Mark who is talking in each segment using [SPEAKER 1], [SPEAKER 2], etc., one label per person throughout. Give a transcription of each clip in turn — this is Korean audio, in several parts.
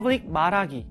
[SPEAKER 1] public 말하기.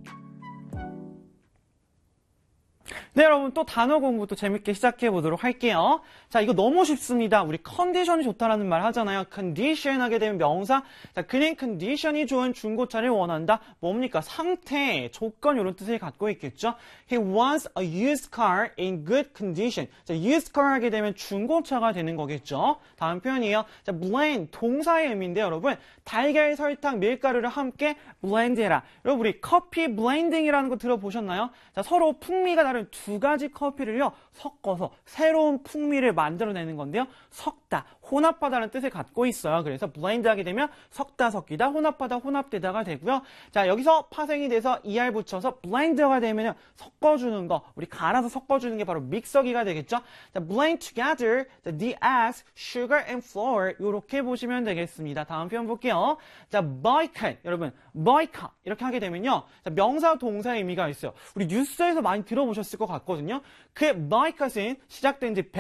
[SPEAKER 1] 네, 여러분 또 단어 공부 또 재밌게 시작해 보도록 할게요. 자, 이거 너무 쉽습니다. 우리 컨디션이 좋다라는 말 하잖아요. condition 하게 되면 명사. 자, 그는 컨디션이 좋은 중고차를 원한다. 뭡니까? 상태, 조건 이런 뜻을 갖고 있겠죠. He wants a used car in good condition. 자, used car 하게 되면 중고차가 되는 거겠죠. 다음 표현이에요. 자, blend 동사의 의미인데 여러분 달걀, 설탕, 밀가루를 함께 blend해라. 여러분 우리 커피 블렌딩이라는 거 들어보셨나요? 자, 서로 풍미가 다른 두 가지 커피를요 섞어서 새로운 풍미를 만들어내는 건데요. 섞다, 혼합하다는 뜻을 갖고 있어요. 그래서 블렌드 하게 되면 섞다, 섞이다, 혼합하다, 혼합되다가 되고요. 자, 여기서 파생이 돼서 er 붙여서 블렌드가 되면 섞어주는 거, 우리 갈아서 섞어주는 게 바로 믹서기가 되겠죠. 자, blend together the eggs, sugar and flour 이렇게 보시면 되겠습니다. 다음 표현 볼게요. 자, boycott 여러분 boycott 이렇게 하게 되면요. 자, 명사, 동사의 의미가 있어요. 우리 뉴스에서 많이 들어보셨을 것 같거든요. 그 boycott은 시작된 지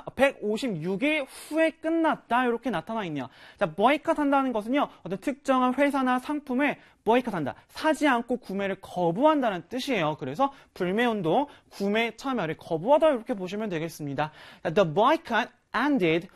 [SPEAKER 1] 156일 후에 끝났다 이렇게 나타나 있네요. 자, boycott 한다는 것은요. 어떤 특정한 회사나 상품을 boycott한다. 사지 않고 구매를 거부한다는 뜻이에요. 그래서 불매운동, 구매 참여를 거부하다 이렇게 보시면 되겠습니다. The boycott ended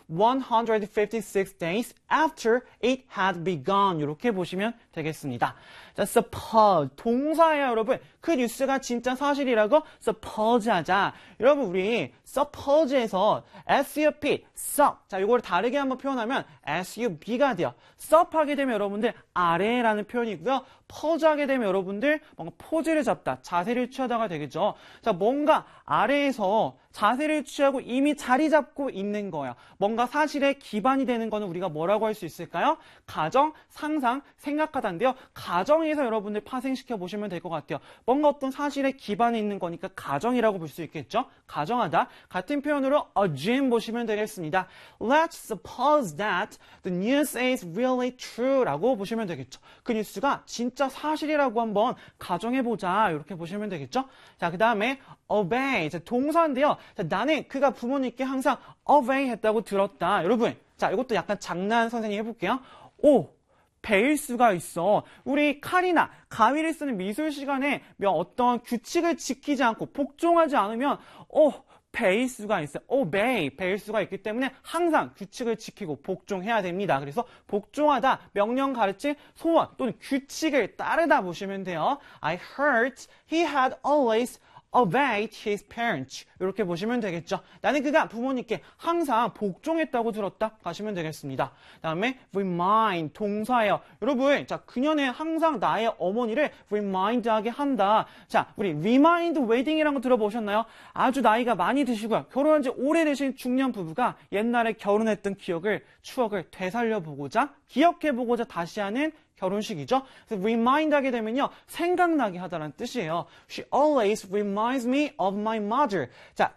[SPEAKER 1] 156 days after it had begun. 이렇게 보시면 되겠습니다. 자, suppose 동사예요, 여러분. 그 뉴스가 진짜 사실이라고 suppose 하자. 여러분, 우리 suppose에서 sup, sup. 자, 이걸 다르게 한번 표현하면 sub가 돼요. sup 하게 되면 여러분들 아래라는 표현이고요. pose 하게 되면 여러분들 뭔가 포즈를 잡다, 자세를 취하다가 되겠죠. 자, 뭔가 아래에서 자세를 취하고 이미 자리 잡고 있는 거야. 뭔가 사실에 기반이 되는 거는 우리가 뭐라고 할 수 있을까요? 가정, 상상, 생각하다인데요. 가정에서 여러분들 파생시켜 보시면 될 것 같아요. 뭔가 어떤 사실에 기반이 있는 거니까 가정이라고 볼 수 있겠죠? 가정하다. 같은 표현으로 assume 보시면 되겠습니다. Let's suppose that the news is really true 라고 보시면 되겠죠. 그 뉴스가 진짜 사실이라고 한번 가정해보자. 이렇게 보시면 되겠죠? 자, 그 다음에 obey. 자, 동사인데요. 자, 나는 그가 부모님께 항상 obey 했다고 들었다. 여러분, 자, 이것도 약간 장난 선생님 해볼게요. 오! 배일 수가 있어. 우리 칼이나 가위를 쓰는 미술 시간에 어떤 규칙을 지키지 않고 복종하지 않으면 배일 수가 있어요. obey, 배일 수가 있기 때문에 항상 규칙을 지키고 복종해야 됩니다. 그래서 복종하다, 명령 가르침, 소원 또는 규칙을 따르다 보시면 돼요. I heard he had always obeyed his parents. 이렇게 보시면 되겠죠. 나는 그가 부모님께 항상 복종했다고 들었다. 가시면 되겠습니다. 다음에 remind 동사예요. 여러분, 자, 그녀는 항상 나의 어머니를 remind하게 한다. 자, 우리 remind wedding이라는 거 들어보셨나요? 아주 나이가 많이 드시고요. 결혼한 지 오래되신 중년 부부가 옛날에 결혼했던 추억을 되살려보고자, 기억해보고자 다시 하는 결혼식이죠. 그래서 remind 하게 되면요. 생각나게 하다라는 뜻이에요. She always reminds me of my mother. 자,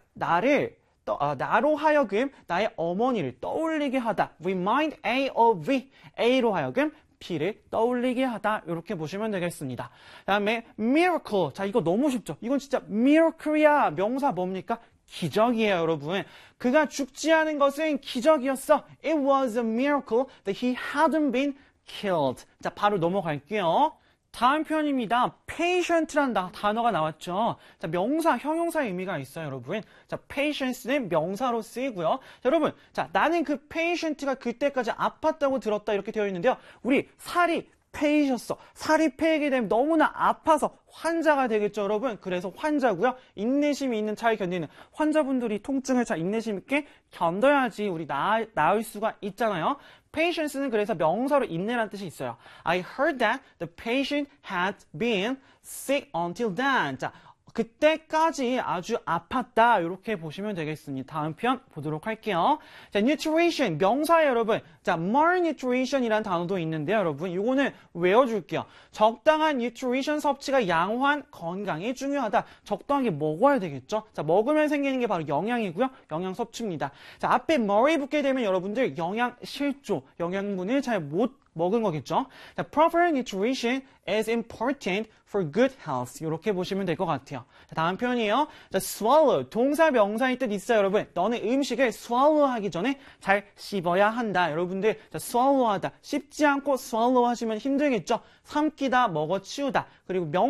[SPEAKER 1] 나로 하여금 나의 어머니를 떠올리게 하다. remind A of V. A로 하여금 B를 떠올리게 하다. 이렇게 보시면 되겠습니다. 다음에 miracle. 자, 이거 너무 쉽죠. 이건 진짜 miracle이야. 명사 뭡니까? 기적이에요, 여러분. 그가 죽지 않은 것은 기적이었어. It was a miracle that he hadn't been killed. 자, 바로 넘어갈게요. 다음 표현입니다. patient라는 단어가 나왔죠. 자, 명사, 형용사의 의미가 있어요, 여러분. 자, patience는 명사로 쓰이고요. 자, 여러분, 자, 나는 그 patient가 그때까지 아팠다고 들었다 이렇게 되어 있는데요. 우리 살이 패이셨어. 살이 패이게 되면 너무나 아파서 환자가 되겠죠, 여러분. 그래서 환자고요. 인내심이 있는 잘 견디는 환자분들이 통증을 잘 인내심 있게 견뎌야지 우리 나을 수가 있잖아요. patience는 그래서 명사로 인내라는 뜻이 있어요. I heard that the patient had been sick until then. 자, 그때까지 아주 아팠다. 이렇게 보시면 되겠습니다. 다음 편 보도록 할게요. 자, nutrition 명사예요, 여러분. 자, malnutrition이라는 단어도 있는데요, 여러분. 이거는 외워줄게요. 적당한 nutrition 섭취가 양호한 건강이 중요하다. 적당하게 먹어야 되겠죠. 자, 먹으면 생기는 게 바로 영양이고요. 영양 섭취입니다. 자, 앞에 뭐에 붙게 되면 여러분들 영양 실조, 영양분을 잘 못 먹은 거겠죠. 자, proper nutrition is important for good health. 이렇게 보시면 될 것 같아요. 자, 다음 표현이에요. 자, swallow. 동사 명사의 뜻 있어요, 여러분. 너는 음식을 swallow 하기 전에 잘 씹어야 한다. 여러분들, 자, swallow 하다. 씹지 않고 swallow 하시면 힘들겠죠. 삼키다, 먹어치우다. 그리고